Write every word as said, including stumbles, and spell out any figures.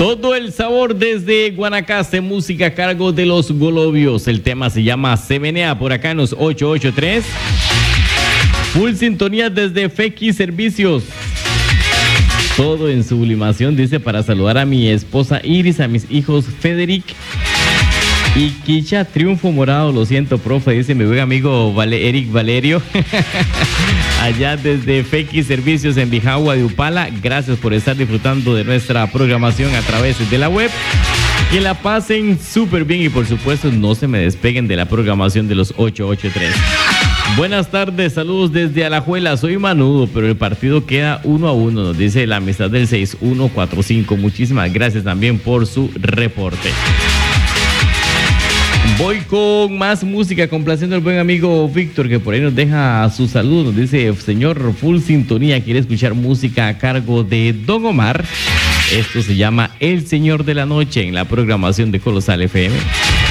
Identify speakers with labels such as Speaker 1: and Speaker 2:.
Speaker 1: Todo el sabor desde Guanacaste, música a cargo de los Golobios. El tema se llama Se Menea por acá en los ocho ocho tres. Full sintonía desde Fequi Servicios. Todo en sublimación, dice, para saludar a mi esposa Iris, a mis hijos Federic y Kicha. Triunfo morado, lo siento, profe, dice mi buen amigo Vale, Eric Valerio. Allá desde Fequi Servicios en Bijagua de Upala. Gracias por estar disfrutando de nuestra programación a través de la web. Que la pasen súper bien y por supuesto no se me despeguen de la programación de los ocho ocho tres. Buenas tardes, saludos desde Alajuela. Soy Manudo, pero el partido queda uno a uno, nos dice la amistad del seis uno cuatro cinco. Muchísimas gracias también por su reporte. Voy con más música, complaciendo al buen amigo Víctor, que por ahí nos deja su saludo. Nos dice, señor, full sintonía, quiere escuchar música a cargo de Don Omar. Esto se llama El Señor de la Noche en la programación de Colosal F M.